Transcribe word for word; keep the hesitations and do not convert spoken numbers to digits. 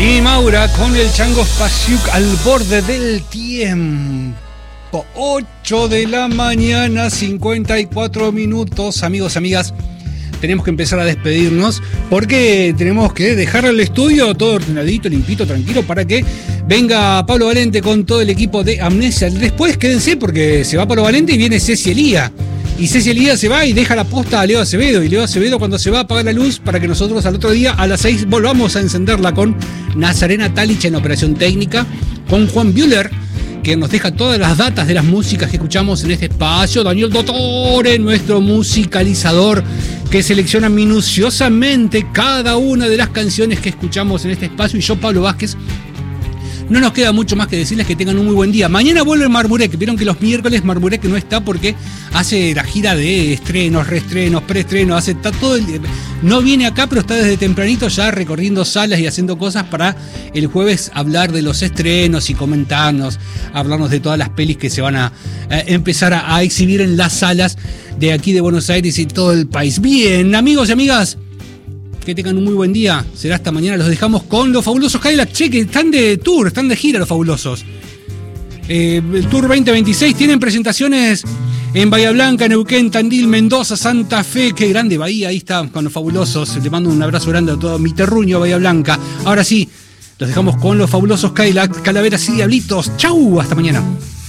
Y Maura con el Chango Spasiuk al borde del tiempo. ocho de la mañana, cincuenta y cuatro minutos. Amigos, amigas, tenemos que empezar a despedirnos porque tenemos que dejar el estudio todo ordenadito, limpito, tranquilo, para que venga Pablo Valente con todo el equipo de Amnesia. Después quédense porque se va Pablo Valente y viene Ceci Elía. Y Ceci Elía se va y deja la posta a Leo Acevedo. Y Leo Acevedo, cuando se va, apaga la luz para que nosotros al otro día a las seis volvamos a encenderla con Nazarena Talich en operación técnica, con Juan Bühler, que nos deja todas las datas de las músicas que escuchamos en este espacio. Daniel Dottore, nuestro musicalizador, que selecciona minuciosamente cada una de las canciones que escuchamos en este espacio. Y yo, Pablo Vázquez. No nos queda mucho más que decirles que tengan un muy buen día. Mañana vuelve Marburek. Vieron que los miércoles Marburek no está porque hace la gira de estrenos, reestrenos, preestrenos. Hace está todo el, no viene acá, pero está desde tempranito ya recorriendo salas y haciendo cosas para el jueves hablar de los estrenos y comentarnos, hablarnos de todas las pelis que se van a eh, empezar a, a exhibir en las salas de aquí de Buenos Aires y todo el país. Bien, amigos y amigas, que tengan un muy buen día. Será hasta mañana. Los dejamos con los fabulosos Cadillac. Che, que están de tour, están de gira los fabulosos. Eh, el Tour veinte veintiséis. Tienen presentaciones en Bahía Blanca, Neuquén, Tandil, Mendoza, Santa Fe. Qué grande Bahía. Ahí está con los fabulosos. Les mando un abrazo grande a todo mi terruño, Bahía Blanca. Ahora sí, los dejamos con los fabulosos Cadillac, Calaveras y Diablitos. Chau, hasta mañana.